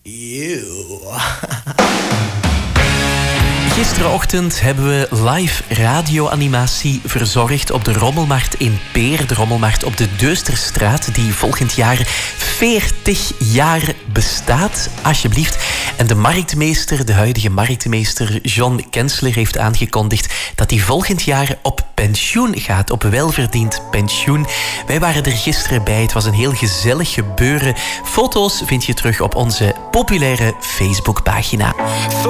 Eeuw. Gisterenochtend hebben we live radioanimatie verzorgd op de Rommelmarkt in Peer. De Rommelmarkt op de Deusterstraat, die volgend jaar 40 jaar bestaat, alsjeblieft. En de marktmeester, de huidige marktmeester John Kensler, heeft aangekondigd dat hij volgend jaar op pensioen gaat, op welverdiend pensioen. Wij waren er gisteren bij, het was een heel gezellig gebeuren. Foto's vind je terug op onze populaire Facebookpagina.